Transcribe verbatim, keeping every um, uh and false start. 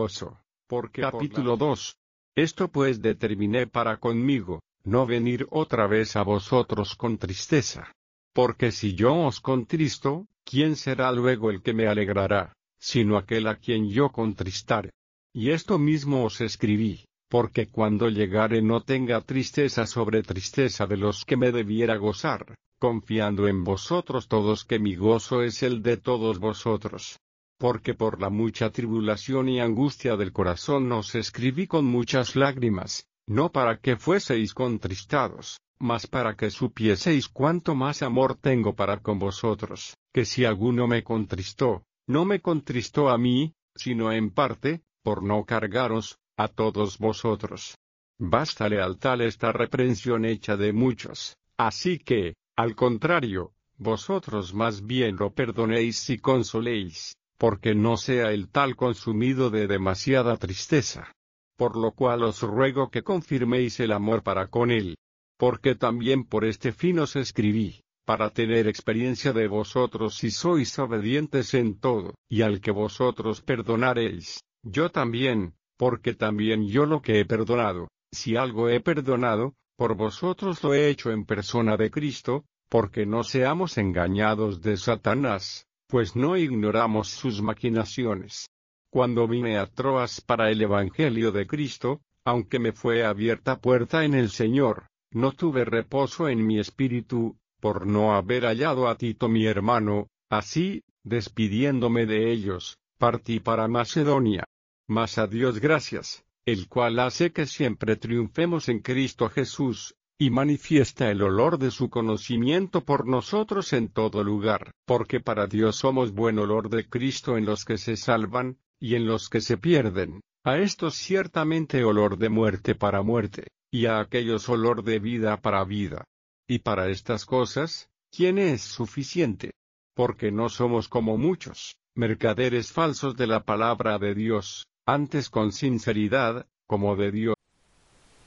gozoso, porque capítulo dos. Esto pues determiné para conmigo, no venir otra vez a vosotros con tristeza. Porque si yo os contristo, ¿quién será luego el que me alegrará, sino aquel a quien yo contristare? Y esto mismo os escribí, porque cuando llegare no tenga tristeza sobre tristeza de los que me debiera gozar, confiando en vosotros todos que mi gozo es el de todos vosotros. Porque por la mucha tribulación y angustia del corazón os escribí con muchas lágrimas, no para que fueseis contristados, mas para que supieseis cuánto más amor tengo para con vosotros, que si alguno me contristó, no me contristó a mí, sino en parte, por no cargaros, a todos vosotros. Bástale al tal esta reprensión hecha de muchos, así que, al contrario, vosotros más bien lo perdonéis y consoléis, porque no sea el tal consumido de demasiada tristeza. Por lo cual os ruego que confirméis el amor para con él. Porque también por este fin os escribí, para tener experiencia de vosotros si sois obedientes en todo, y al que vosotros perdonaréis, yo también, porque también yo lo que he perdonado, si algo he perdonado, por vosotros lo he hecho en persona de Cristo, porque no seamos engañados de Satanás, pues no ignoramos sus maquinaciones. Cuando vine a Troas para el Evangelio de Cristo, aunque me fue abierta puerta en el Señor, no tuve reposo en mi espíritu, por no haber hallado a Tito mi hermano, así, despidiéndome de ellos, partí para Macedonia. Mas a Dios gracias, el cual hace que siempre triunfemos en Cristo Jesús, y manifiesta el olor de su conocimiento por nosotros en todo lugar, porque para Dios somos buen olor de Cristo en los que se salvan, y en los que se pierden, a estos ciertamente olor de muerte para muerte, y a aquellos olor de vida para vida. Y para estas cosas, ¿quién es suficiente? Porque no somos como muchos, mercaderes falsos de la palabra de Dios, antes con sinceridad, como de Dios,